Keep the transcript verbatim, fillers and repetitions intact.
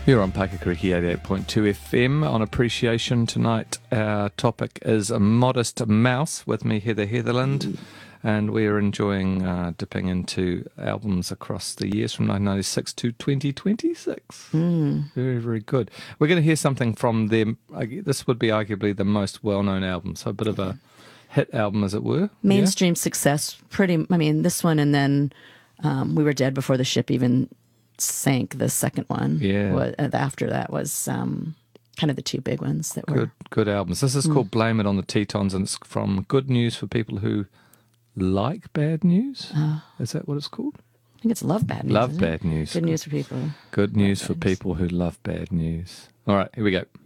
You're on Pakikariki eighty-eight point two F M on Appreciation tonight. Our topic is a Modest Mouse with me, Heather Heatherland, and we're enjoying uh, dipping into albums across the years from nineteen ninety-six to twenty twenty-six. Mm. Very, very good. We're going to hear something from them. This would be arguably the most well-known album, so a bit of a hit album, as it were. Mainstream yeah? success, pretty, I mean, this one and then um, We Were Dead Before the Ship Even Sank, the second one. Yeah. Was, uh, after that was um, kind of the two big ones that were. Good, good albums. This is mm. called Blame It on the Tetons, and it's from Good News for People Who Like Bad News. Uh, is that what it's called? I think it's Love Bad News. Love Bad News. Good news for people. Good news for people who love bad news. All right, here we go.